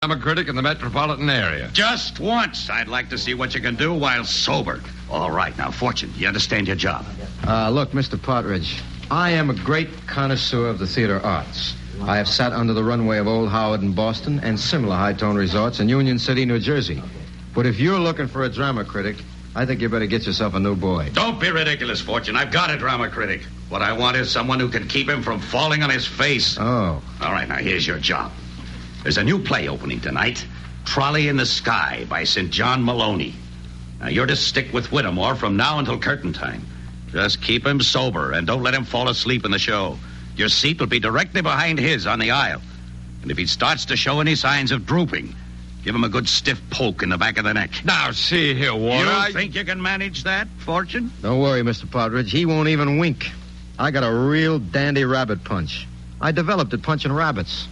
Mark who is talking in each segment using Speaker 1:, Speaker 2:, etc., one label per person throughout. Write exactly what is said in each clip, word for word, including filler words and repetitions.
Speaker 1: I'm a critic in the metropolitan area.
Speaker 2: Just once. I'd like to see what you can do while sober. All right, now, Fortune, you understand your job?
Speaker 3: Uh, look, Mister Partridge, I am a great connoisseur of the theater arts. I have sat under the runway of Old Howard in Boston and similar high-tone resorts in Union City, New Jersey. But if you're looking for a drama critic, I think you better get yourself a new boy.
Speaker 2: Don't be ridiculous, Fortune. I've got a drama critic. What I want is someone who can keep him from falling on his face.
Speaker 3: Oh.
Speaker 2: All right, now, here's your job. There's a new play opening tonight, Trolley in the Sky by Saint John Maloney. Now, you're to stick with Whittemore from now until curtain time. Just keep him sober and don't let him fall asleep in the show. Your seat will be directly behind his on the aisle. And if he starts to show any signs of drooping, give him a good stiff poke in the back of the neck.
Speaker 1: Now, see here, Warner.
Speaker 2: You
Speaker 1: I...
Speaker 2: think you can manage that, Fortune?
Speaker 3: Don't worry, Mister Partridge. He won't even wink. I got a real dandy rabbit punch. I developed it punching rabbits.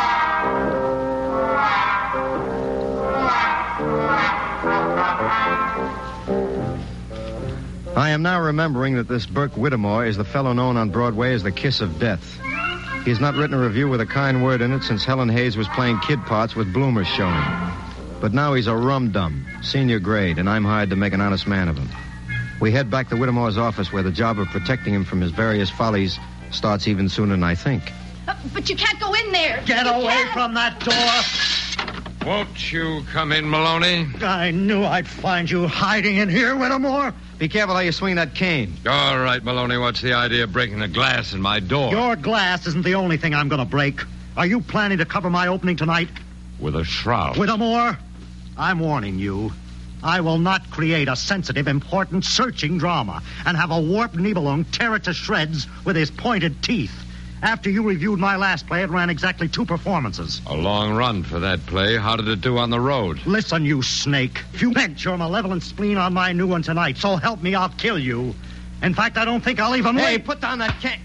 Speaker 3: I am now remembering that this Burke Whittemore is the fellow known on Broadway as the Kiss of Death. He has not written a review with a kind word in it since Helen Hayes was playing kid parts with bloomers showing. But now he's a rum-dum, senior grade, and I'm hired to make an honest man of him. We head back to Whittemore's office where the job of protecting him from his various follies starts even sooner than I think.
Speaker 4: Uh, but you can't go in there.
Speaker 5: Get
Speaker 4: you
Speaker 5: away
Speaker 4: can't.
Speaker 5: from that door.
Speaker 1: Won't you come in, Maloney?
Speaker 5: I knew I'd find you hiding in here, Whittemore.
Speaker 3: Be careful how you swing that cane.
Speaker 1: All right, Maloney, what's the idea of breaking the glass in my door?
Speaker 5: Your glass isn't the only thing I'm going to break. Are you planning to cover my opening tonight?
Speaker 1: With a shroud.
Speaker 5: Whittemore, I'm warning you. I will not create a sensitive, important, searching drama and have a warped Nibelung tear it to shreds with his pointed teeth. After you reviewed my last play, it ran exactly two performances.
Speaker 1: A long run for that play. How did it do on the road?
Speaker 5: Listen, you snake. If you vent your malevolent spleen on my new one tonight, so help me, I'll kill you. In fact, I don't think I'll even
Speaker 3: Hey,
Speaker 5: wait.
Speaker 3: put down that cane.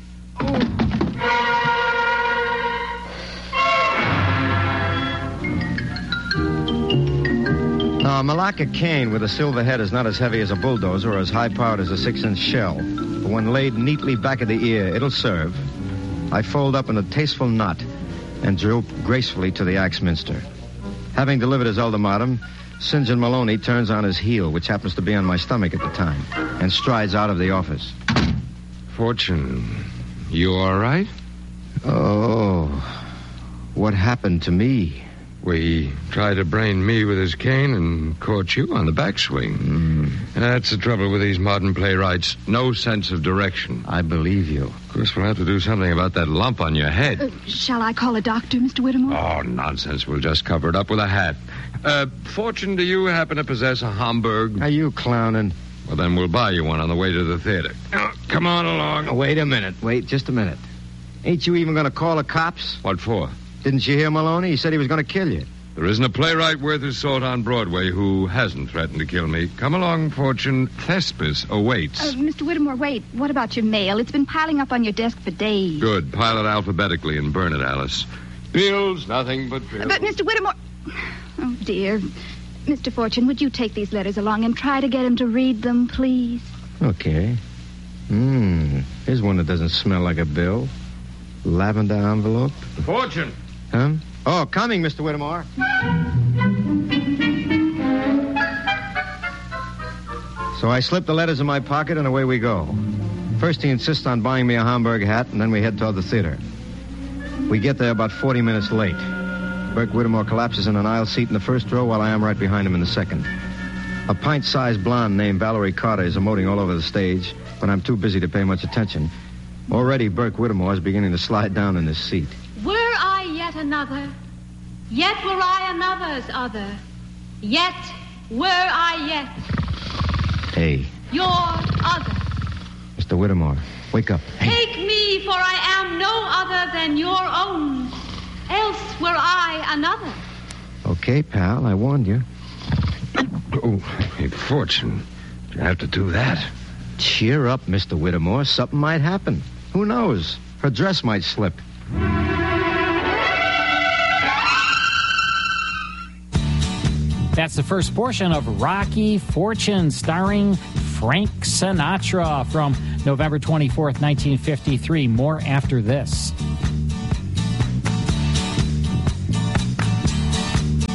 Speaker 3: Now, a Malacca cane with a silver head is not as heavy as a bulldozer or as high-powered as a six-inch shell. But when laid neatly back of the ear, it'll serve. I fold up in a tasteful knot and droop gracefully to the Axminster. Having delivered his ultimatum, Saint John Maloney turns on his heel, which happens to be on my stomach at the time, and strides out of the office.
Speaker 1: Fortune, you all right?
Speaker 3: Oh, what happened to me?
Speaker 1: Well, he tried to brain me with his cane and caught you on the backswing.
Speaker 3: Mm.
Speaker 1: That's the trouble with these modern playwrights. No sense of direction.
Speaker 3: I believe you.
Speaker 1: Of course, we'll have to do something about that lump on your head.
Speaker 4: Uh, shall I call a doctor, Mister Whittemore?
Speaker 1: Oh, nonsense. We'll just cover it up with a hat. Uh, Fortune, do you happen to possess a Homburg?
Speaker 3: Are you clowning?
Speaker 1: Well, then we'll buy you one on the way to the theater. Now, come on along.
Speaker 3: Wait a minute. Wait just a minute. Ain't you even going to call the cops?
Speaker 1: What for?
Speaker 3: Didn't you hear Maloney? He said he was going to kill you.
Speaker 1: There isn't a playwright worth his salt on Broadway who hasn't threatened to kill me. Come along, Fortune. Thespis awaits.
Speaker 4: Uh, Mister Whittemore, wait. What about your mail? It's been piling up on your desk for days.
Speaker 1: Good. Pile it alphabetically and burn it, Alice. Bills, nothing but bills.
Speaker 4: But, Mister Whittemore... Oh, dear. Mister Fortune, would you take these letters along and try to get him to read them, please?
Speaker 3: Okay. Hmm. Here's one that doesn't smell like a bill. Lavender envelope.
Speaker 1: Fortune.
Speaker 3: Huh? Oh, coming, Mister Whittemore. So I slip the letters in my pocket and away we go. First he insists on buying me a Homburg hat, and then we head toward the theater. We get there about forty minutes late. Burke Whittemore collapses in an aisle seat in the first row while I am right behind him in the second. A pint-sized blonde named Valerie Carter is emoting all over the stage, but I'm too busy to pay much attention. Already Burke Whittemore is beginning to slide down in his seat.
Speaker 6: Were I yet another, yet were I another's other, yet were I yet
Speaker 3: Hey,
Speaker 6: your other.
Speaker 3: Mister Whittemore, wake up. Hey.
Speaker 6: Take me, for I am no other than your own, else were I another.
Speaker 3: Okay, pal, I warned you.
Speaker 1: Oh, hey, Fortune. You have to do that.
Speaker 3: Cheer up, Mister Whittemore. Something might happen. Who knows? Her dress might slip.
Speaker 7: That's the first portion of Rocky Fortune, starring Frank Sinatra, from November twenty-fourth, nineteen fifty-three. More after this.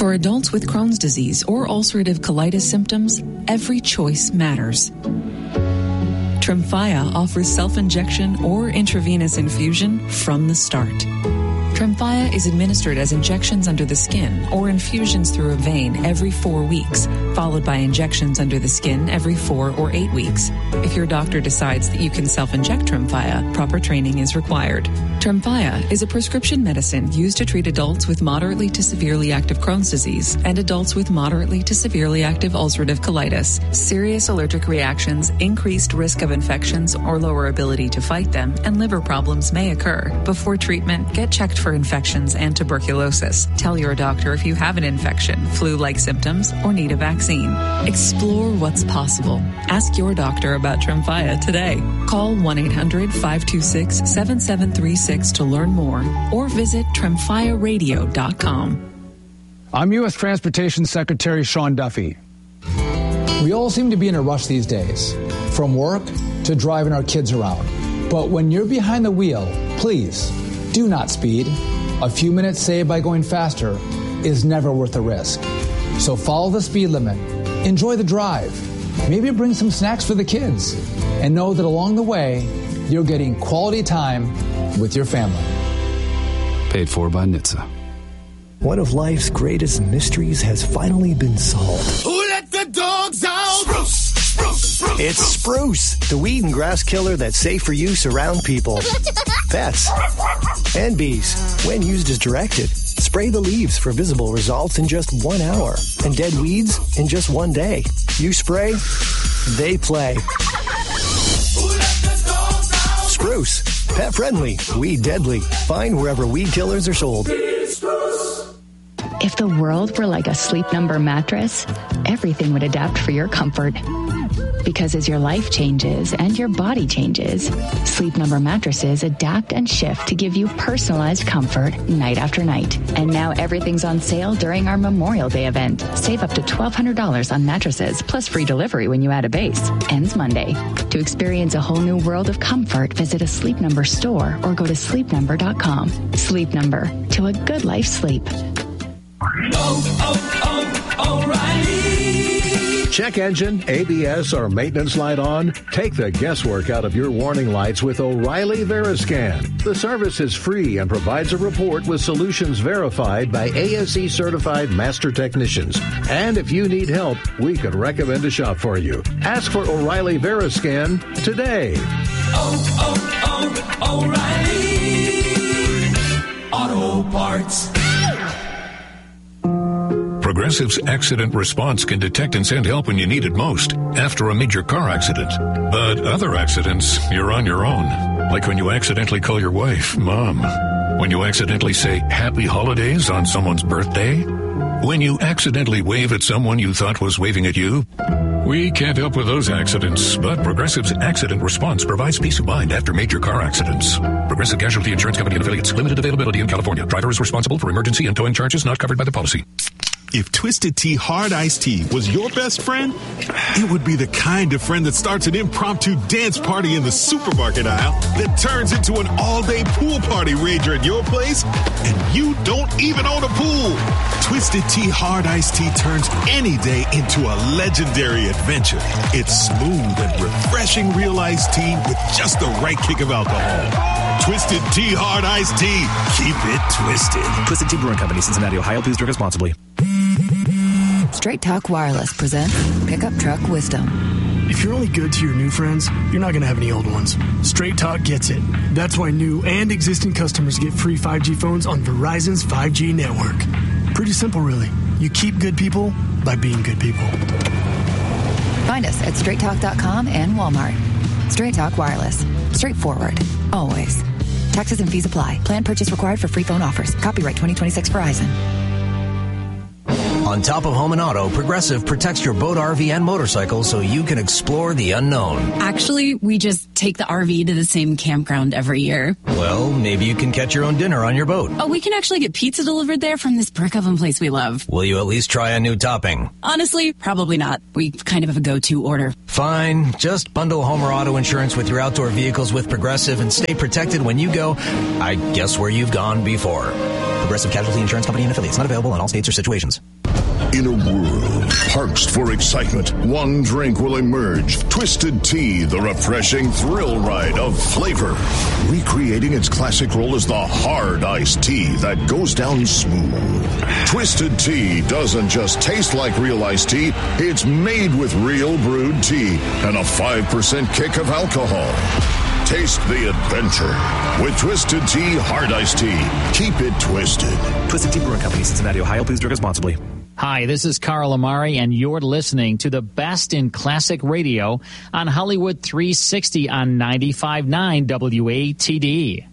Speaker 8: For adults with Crohn's disease or ulcerative colitis symptoms, every choice matters. Tremfya offers self-injection or intravenous infusion from the start. Tremfya is administered as injections under the skin or infusions through a vein every four weeks, followed by injections under the skin every four or eight weeks. If your doctor decides that you can self-inject Tremfya, proper training is required. Tremfya is a prescription medicine used to treat adults with moderately to severely active Crohn's disease and adults with moderately to severely active ulcerative colitis. Serious allergic reactions, increased risk of infections or lower ability to fight them, and liver problems may occur. Before treatment, get checked for infections and tuberculosis. Tell your doctor if you have an infection, flu-like symptoms, or need a vaccine. Explore what's possible. Ask your doctor about Tremfya today. Call one eight hundred five two six seven seven three six to learn more or visit tremfya radio dot com.
Speaker 9: I'm U S Transportation Secretary Sean Duffy. We all seem to be in a rush these days, from work to driving our kids around. But when you're behind the wheel, please do not speed. A few minutes saved by going faster is never worth the risk. So follow the speed limit. Enjoy the drive. Maybe bring some snacks for the kids. And know that along the way, you're getting quality time with your family.
Speaker 10: Paid for by N H T S A.
Speaker 11: One of life's greatest mysteries has finally been solved.
Speaker 12: Who let the dogs out? Spruce, spruce, spruce.
Speaker 11: It's Spruce, the weed and grass killer that's safe for use around people, pets, and bees. When used as directed, spray the leaves for visible results in just one hour and dead weeds in just one day. You spray, they play. Spruce, pet friendly, weed deadly. Find wherever weed killers are sold.
Speaker 13: If the world were like a Sleep Number mattress, everything would adapt for your comfort. Because as your life changes and your body changes, Sleep Number mattresses adapt and shift to give you personalized comfort night after night. And now everything's on sale during our Memorial Day event. Save up to twelve hundred dollars on mattresses, plus free delivery when you add a base. Ends Monday. To experience a whole new world of comfort, visit a Sleep Number store or go to sleep number dot com. Sleep Number. To a good life sleep.
Speaker 12: Oh, oh, oh, O'Reilly.
Speaker 14: Check engine, A B S, or maintenance light on? Take the guesswork out of your warning lights with O'Reilly Veriscan. The service is free and provides a report with solutions verified by A S E-certified master technicians. And if you need help, we could recommend a shop for you. Ask for O'Reilly Veriscan today.
Speaker 12: Oh, oh, oh, O'Reilly Auto Parts.
Speaker 15: Progressive's accident response can detect and send help when you need it most, after a major car accident. But other accidents, you're on your own. Like when you accidentally call your wife Mom. When you accidentally say Happy Holidays on someone's birthday. When you accidentally wave at someone you thought was waving at you. We can't help with those accidents, but Progressive's accident response provides peace of mind after major car accidents. Progressive Casualty Insurance Company and Affiliates. Limited availability in California. Driver is responsible for emergency and towing charges not covered by the policy.
Speaker 16: If Twisted Tea Hard Iced Tea was your best friend, it would be the kind of friend that starts an impromptu dance party in the supermarket aisle that turns into an all-day pool party rager at your place, and you don't even own a pool. Twisted Tea Hard Iced Tea turns any day into a legendary adventure. It's smooth and refreshing real iced tea with just the right kick of alcohol. Twisted Tea Hard Iced Tea. Keep it twisted.
Speaker 17: Twisted Tea Brewing Company, Cincinnati, Ohio. Please drink responsibly.
Speaker 18: Straight Talk Wireless presents Pickup Truck Wisdom.
Speaker 19: If you're only good to your new friends, you're not going to have any old ones. Straight Talk gets it. That's why new and existing customers get free five G phones on Verizon's five G network. Pretty simple, really. You keep good people by being good people.
Speaker 18: Find us at straight talk dot com and Walmart. Straight Talk Wireless. Straightforward. Always. Taxes and fees apply. Plan purchase required for free phone offers. Copyright twenty twenty-six Verizon.
Speaker 20: On top of home and auto, Progressive protects your boat, R V, and motorcycle so you can explore the unknown.
Speaker 21: Actually, we just take the R V to the same campground every year.
Speaker 20: Well, maybe you can catch your own dinner on your boat.
Speaker 21: Oh, we can actually get pizza delivered there from this brick oven place we love.
Speaker 20: Will you at least try a new topping?
Speaker 21: Honestly, probably not. We kind of have a go-to order.
Speaker 20: Fine. Just bundle home or auto insurance with your outdoor vehicles with Progressive and stay protected when you go, I guess, where you've gone before.
Speaker 17: Progressive Casualty Insurance Company and Affiliates. Not available in all states or situations.
Speaker 2: In a world parched for excitement, one drink will emerge. Twisted Tea, the refreshing thrill ride of flavor. Recreating its classic role as the hard iced tea that goes down smooth. Twisted Tea doesn't just taste like real iced tea, it's made with real brewed tea and a five percent kick of alcohol. Taste the adventure with Twisted Tea Hard Iced Tea. Keep it twisted.
Speaker 17: Twisted Tea Brewing Company, Cincinnati, Ohio. Please drink responsibly.
Speaker 7: Hi, this is Carl Amari, and you're listening to the best in classic radio on Hollywood three sixty on ninety-five point nine W A T D.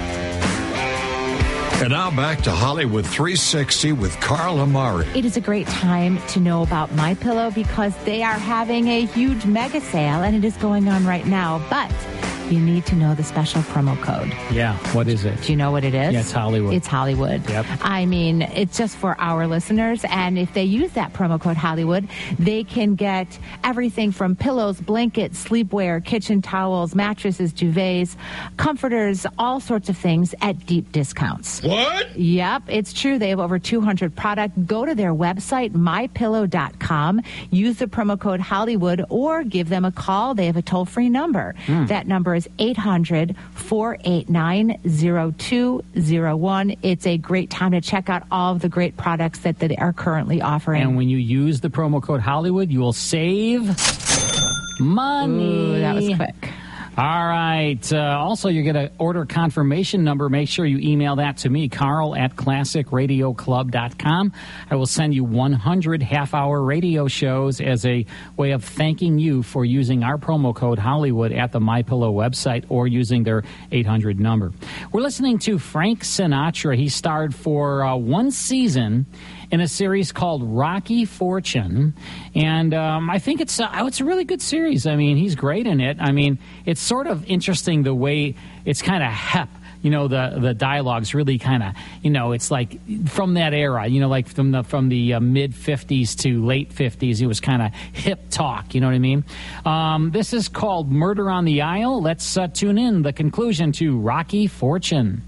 Speaker 22: And now back to Hollywood three sixty with Carl Amari.
Speaker 23: It is a great time to know about MyPillow because they are having a huge mega sale, and it is going on right now. But you need to know the special promo code.
Speaker 7: Yeah, what is it?
Speaker 23: Do you know what it is?
Speaker 7: Yeah, it's Hollywood.
Speaker 23: It's Hollywood.
Speaker 7: Yep.
Speaker 23: I mean, it's just for our listeners, and if they use that promo code Hollywood, they can get everything from pillows, blankets, sleepwear, kitchen towels, mattresses, duvets, comforters, all sorts of things at deep discounts.
Speaker 12: What?
Speaker 23: Yep, it's true. They have over two hundred products. Go to their website, my pillow dot com, use the promo code Hollywood, or give them a call. They have a toll-free number. Mm. That number is eight hundred, four eight nine, zero two zero one. It's a great time to check out all of the great products that they are currently offering.
Speaker 7: And when you use the promo code Hollywood, you will save money.
Speaker 23: Ooh, that was quick.
Speaker 7: All right. Uh, also, you're going to order confirmation number. Make sure you email that to me, Carl at classic radio club dot com. I will send you one hundred half-hour radio shows as a way of thanking you for using our promo code Hollywood at the MyPillow website or using their eight hundred number. We're listening to Frank Sinatra. He starred for uh, one season in a series called Rocky Fortune, and um, I think it's uh, it's a really good series. I mean, he's great in it. I mean, it's sort of interesting the way it's kind of hep. You know, the the dialogue's really kind of, you know, it's like from that era. You know, like from the from the uh, mid fifties to late fifties, it was kind of hip talk. You know what I mean? Um, this is called Murder on the Isle. Let's uh, tune in the conclusion to Rocky Fortune.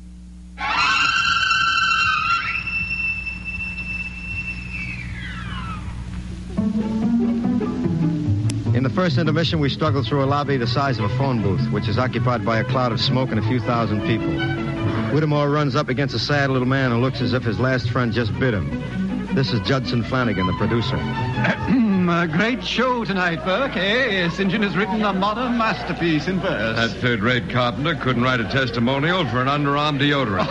Speaker 3: In the first intermission, we struggled through a lobby the size of a phone booth, which is occupied by a cloud of smoke and a few thousand people. Whittemore runs up against a sad little man who looks as if his last friend just bit him. This is Judson Flanagan, the producer.
Speaker 24: A great show tonight, Burke, eh? Saint John has written a modern masterpiece in verse.
Speaker 1: That third-rate carpenter couldn't write a testimonial for an underarm deodorant.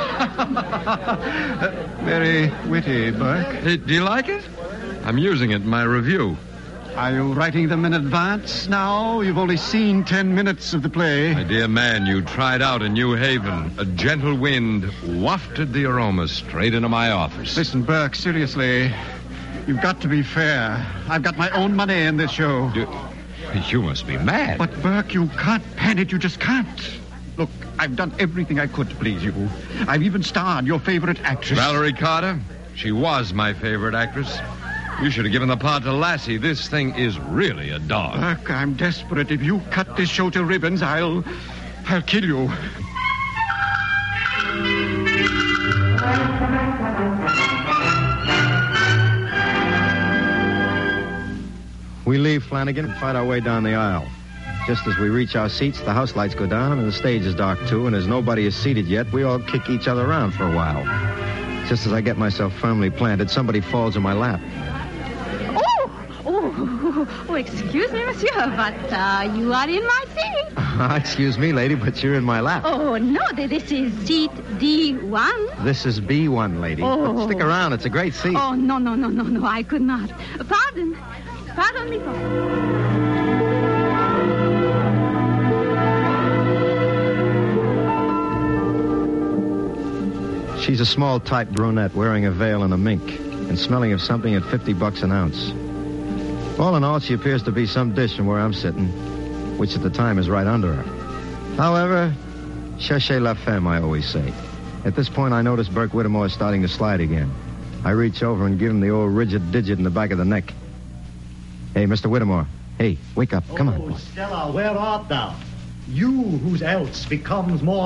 Speaker 24: uh, very witty, Burke.
Speaker 1: Hey, do you like it? I'm using it in my review.
Speaker 24: Are you writing them in advance now? You've only seen ten minutes of the play.
Speaker 1: My dear man, you tried out in New Haven. A gentle wind wafted the aroma straight into my office.
Speaker 24: Listen, Burke, seriously, you've got to be fair. I've got my own money in this show.
Speaker 1: You, you must be mad.
Speaker 24: But, Burke, you can't pan it. You just can't. Look, I've done everything I could to please you. I've even starred your favorite actress.
Speaker 1: Valerie Carter? She was my favorite actress. You should have given the part to Lassie. This thing is really a dog.
Speaker 24: Burke, I'm desperate. If you cut this show to ribbons, I'll... I'll kill you.
Speaker 3: We leave Flanagan and fight our way down the aisle. Just as we reach our seats, the house lights go down and the stage is dark, too, and as nobody is seated yet, we all kick each other around for a while. Just as I get myself firmly planted, somebody falls in my lap.
Speaker 25: Oh, oh, excuse me, monsieur, but uh, you are in my seat.
Speaker 3: Excuse me, lady, but you're in my lap.
Speaker 25: Oh, no, this is seat D one.
Speaker 3: This is B one, lady.
Speaker 25: Oh.
Speaker 3: But stick around. It's a great seat.
Speaker 25: Oh, no, no, no, no, no, I could not. Pardon. Pardon me.
Speaker 3: She's a small, tight brunette wearing a veil and a mink and smelling of something at fifty bucks an ounce. All in all, she appears to be some dish from where I'm sitting, which at the time is right under her. However, cherchez la femme, I always say. At this point, I notice Burke Whittemore is starting to slide again. I reach over and give him the old rigid digit in the back of the neck. Hey, Mister Whittemore. Hey, wake up. Come on.
Speaker 5: Oh, Stella, where art thou? You whose else becomes more